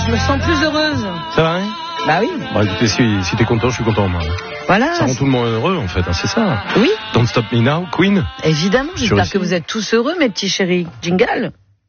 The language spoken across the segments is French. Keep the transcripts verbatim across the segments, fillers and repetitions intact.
je me sens plus heureuse. C'est vrai? Bah oui. Bah écoutez, si, si t'es content, je suis content, moi. Voilà. Ça rend tout le monde heureux, en fait, hein, c'est ça. Oui. Don't Stop Me Now, Queen. Évidemment, j'espère que vous êtes tous heureux, mes petits chéris. Jingle.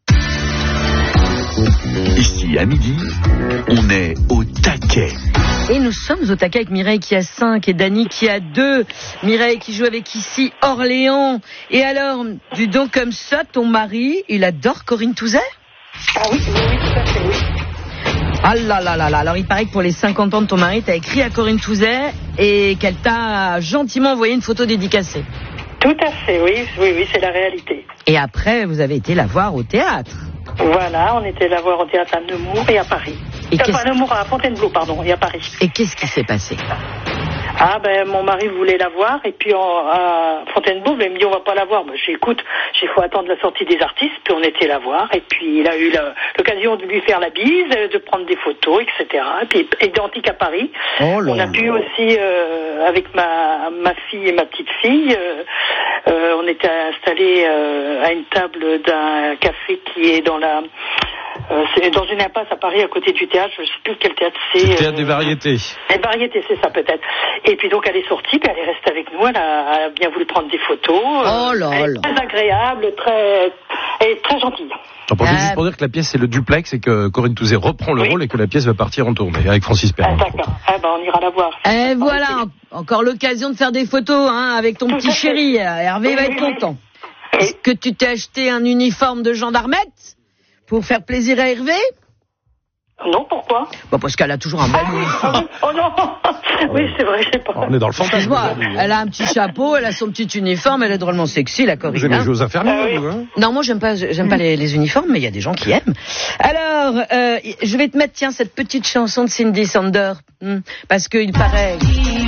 Ici, à midi, on est au taquet. Et nous sommes au taquet avec Mireille qui a cinq et Dany qui a deux. Mireille qui joue avec ici Orléans. Et alors, du donc comme ça, ton mari, il adore Corinne Touzet? Ah oui, oui, oui, tout à fait, oui. Ah là là là là, alors il paraît que pour les cinquante ans de ton mari, t'as écrit à Corinne Touzet et qu'elle t'a gentiment envoyé une photo dédicacée. Tout à fait, oui, oui, oui, c'est la réalité. Et après, vous avez été la voir au théâtre. Voilà, on était la voir au théâtre à Nemours et à Paris. Et Enfin, à Nemours, à Fontainebleau, pardon, et à Paris. Et qu'est-ce qui s'est passé? Ah ben mon mari voulait la voir et puis en, à Fontainebleau il me dit on va pas la voir. Ben, j'écoute, il faut attendre la sortie des artistes, puis on était la voir et puis il a eu la, l'occasion de lui faire la bise, de prendre des photos, et cetera. Et puis identique à Paris. Oh là on a là. pu aussi euh, avec ma ma fille et ma petite fille, euh, euh, on était installés euh, à une table d'un café qui est dans la Euh, c'est dans une impasse à Paris à côté du théâtre, je ne sais plus quel théâtre c'est. C'est le théâtre euh, des variétés. Les variétés, c'est ça peut-être. Et puis donc elle est sortie, puis elle est restée avec nous, elle a, elle a bien voulu prendre des photos. Oh là elle est là. très agréable, très, elle est très gentille. J'en profite Euh... juste pour dire que la pièce c'est le duplex et que Corinne Touzet reprend le Oui. rôle et que la pièce va partir en tournée avec Francis Ah, Perrin. d'accord, ah, ben, on ira la voir. Et voilà, en- encore l'occasion de faire des photos hein, avec ton Tout petit à fait. chéri. Hervé va Oui, être oui, oui. content. Oui. Est-ce que tu t'es acheté un uniforme de gendarmette pour faire plaisir à Hervé? Non, pourquoi? Bon, parce qu'elle a toujours un bel Ah oui, uniforme. ah oui, oh non. Oui, c'est vrai, je sais pas. On est dans le Ça se fantasme. voit, aujourd'hui, hein. elle a un petit chapeau, elle a son petit uniforme, elle est drôlement sexy, la Vous Corinne. aimez hein. jouer aux infirmiers, Ah oui. vous, hein? Non, moi j'aime pas, j'aime pas les, les uniformes, mais il y a des gens qui aiment. Alors, euh, je vais te mettre, tiens, cette petite chanson de Cindy Sander, hmm, parce qu'il paraît.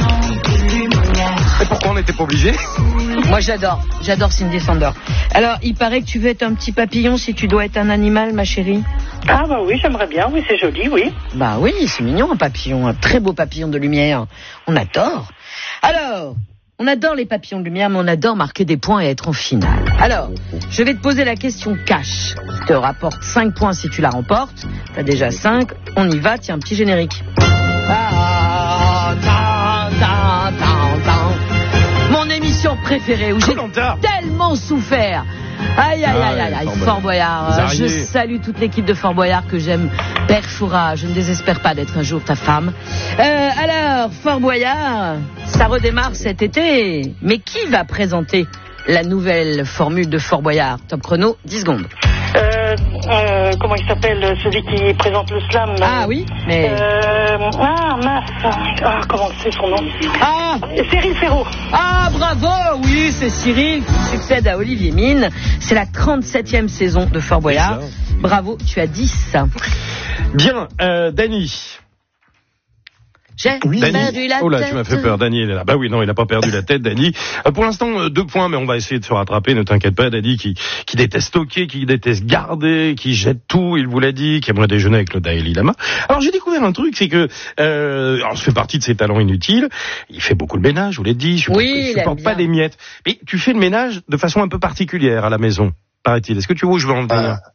Et pourquoi on n'était pas obligé? Moi j'adore, j'adore Cindy Sander. Alors, il paraît que tu veux être un petit papillon si tu dois être un animal, ma chérie. Ah bah oui, j'aimerais bien, oui, c'est joli, oui. Bah oui, c'est mignon un papillon, un très beau papillon de lumière. On adore. Alors, on adore les papillons de lumière, mais on adore marquer des points et être en finale. Alors, je vais te poser la question cash. Qui te rapporte cinq points si tu la remportes. T'as déjà cinq. On y va, tiens, un petit générique. Ah, ta, ta, ta, ta. Mon émission préférée où j'ai Koh-Lanta. tellement souffert. Aïe, aïe, aïe, aïe, aïe, Fort Fort Boyard. Les Je araignées. salue toute l'équipe de Fort Boyard que j'aime. Père Choura, je ne désespère pas d'être un jour ta femme. Euh, alors, Fort Boyard, ça redémarre cet été. Mais qui va présenter la nouvelle formule de Fort Boyard? Top chrono, dix secondes. Euh, euh, comment il s'appelle, celui qui présente le slam? Ah oui, mais... Euh, ah, mince. Ah, comment c'est son nom? Ah Cyril Ferraud. Ah, bravo. Oui, c'est Cyril qui succède à Olivier Mine. C'est la trente-septième saison de Fort Boyard. Bravo, tu as dix. Bien, euh, Dany. J'ai Dany. perdu la Oh là, tête. tu m'as fait peur, Dany, elle est là. Bah oui, non, il a pas perdu la tête, Dany. Euh, pour l'instant, euh, deux points, mais on va essayer de se rattraper, ne t'inquiète pas, Dany, qui, qui déteste stocker, qui déteste garder, qui jette tout, il vous l'a dit, qui aimerait déjeuner avec le Dalai Lama. Alors, j'ai découvert un truc, c'est que, euh, alors, je fais partie de ses talents inutiles. Il fait beaucoup le ménage, je vous l'ai dit, je supporte, Oui, je il supporte aime pas bien. les miettes. Mais tu fais le ménage de façon un peu particulière à la maison, paraît-il. Est-ce que tu vois où je veux en venir? Ah.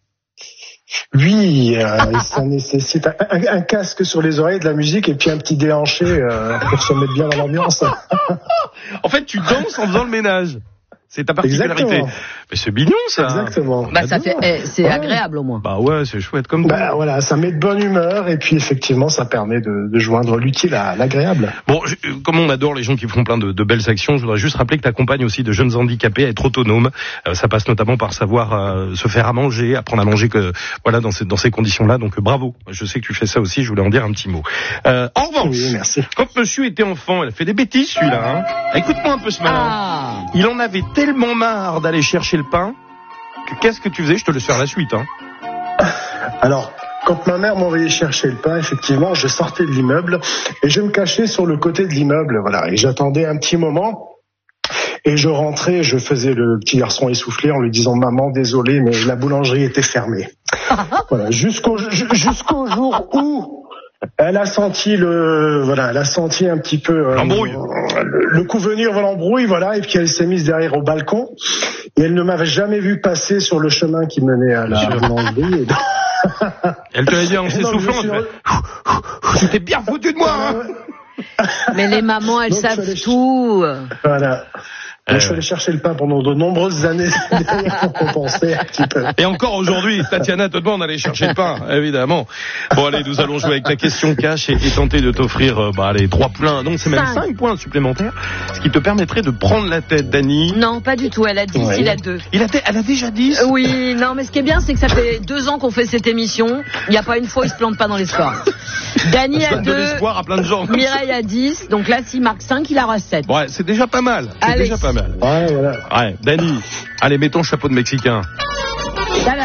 Oui, euh, ça nécessite un, un- un casque sur les oreilles, de la musique et puis un petit déhanché euh, pour se mettre bien dans l'ambiance. En fait, tu danses en faisant le ménage. C'est ta particularité. Exactement. Mais c'est mignon, ça. Exactement. Bah, ça fait, eh, c'est Ouais. agréable au moins. Bah ouais, c'est chouette comme Bah tout. voilà, ça met de bonne humeur et puis effectivement, ça permet de, de joindre l'utile à l'agréable. Bon, je- euh, comme on adore les gens qui font plein de, de belles actions, je voudrais juste rappeler que tu accompagnes aussi de jeunes handicapés à être autonomes. Euh, ça passe notamment par savoir euh, se faire à manger, apprendre à manger que voilà dans ces, dans ces conditions-là. Donc euh, bravo. Je sais que tu fais ça aussi. Je voulais en dire un petit mot. Euh, en revanche, Oui, merci. quand Monsieur était enfant, il a fait des bêtises celui-là. Hein. Écoute-moi un peu ce malin. Ah. Il en avait tellement marre d'aller chercher le pain que qu'est-ce que tu faisais? Je te laisse faire la suite. Hein. Alors, quand ma mère m'envoyait chercher le pain, effectivement, je sortais de l'immeuble et je me cachais sur le côté de l'immeuble, voilà, et j'attendais un petit moment. Et je rentrais, je faisais le petit garçon essoufflé en lui disant « Maman, désolé, mais la boulangerie était fermée. » Voilà, jusqu'au ju- jusqu'au jour où Elle a senti le, voilà, elle a senti un petit peu euh, l'embrouille. Le, le coup venir, voilà, l'embrouille, voilà, et puis elle s'est mise derrière au balcon. Et elle ne m'avait jamais vu passer sur le chemin qui menait à la boulangerie. Elle te l'a dit en s'essoufflant. Suis... Tu t'es bien foutu de moi, hein. Mais les mamans, elles Donc, savent les... tout. Voilà. Donc, Euh... je suis allé chercher le pain pendant de nombreuses années pour compenser un petit peu. Et encore aujourd'hui, Tatiana te demande d'aller chercher le pain, évidemment. Bon, allez, nous allons jouer avec la question cash et, et tenter de t'offrir euh, bah, les trois points. Donc, c'est même Cinq. cinq points supplémentaires, ce qui te permettrait de prendre la tête, Dany. Non, pas du tout. Elle a dix, Ouais. il a deux. Il a, elle a déjà dix. Oui, non, mais ce qui est bien, c'est que ça fait deux ans qu'on fait cette émission. Il n'y a pas une fois, il se plante pas dans les scores. Dany Ça a donne de deux, l'espoir à plein de gens. comme ça. Mireille a dix. Donc là, s'il marque cinq, il aura sept. Ouais, c'est déjà pas mal. C'est Allez. déjà pas mal. Ouais, voilà. Ouais, Dany, allez, mets ton chapeau de Mexicain. Tu veux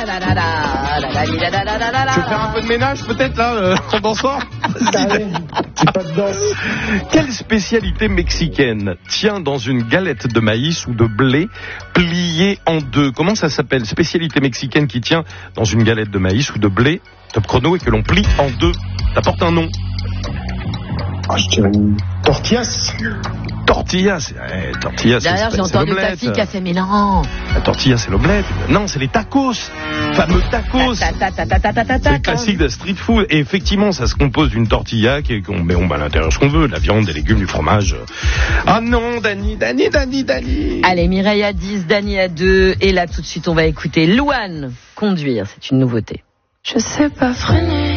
faire un peu de ménage, peut-être, là, euh, en dansant? Allez, petit pas de danse. Quelle spécialité mexicaine tient dans une galette de maïs ou de blé pliée en deux? Comment ça s'appelle? Spécialité mexicaine qui tient dans une galette de maïs ou de blé, top chrono, et que l'on plie en deux. Ça porte un nom. Oh, je dirais une tortillas. Tortilla, c'est, eh, tortilla, c'est, D'ailleurs, c'est, j'ai c'est entendu ta l'omelette. fille qui a fait mais non. La tortilla, c'est l'omelette. Non, c'est les tacos. Fameux tacos. Ta, ta, ta, ta, ta, ta, ta, C'est le ta. classique de street food. Et effectivement, ça se compose d'une tortilla qui est, qu'on met, on met à l'intérieur ce qu'on veut, de la viande, des légumes, du fromage. Ah non, Dany, Dany, Dany, Dany. Allez, Mireille a dix, Dany a deux. Et là, tout de suite, on va écouter Louane conduire. C'est une nouveauté. Je sais pas freiner.